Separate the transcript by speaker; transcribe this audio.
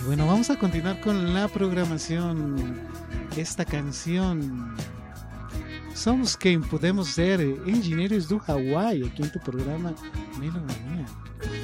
Speaker 1: Y bueno, vamos a continuar con la programación. Esta canción, somos quem podemos ser engenheiros do Hawaii, aquí en tu programa Melomanía.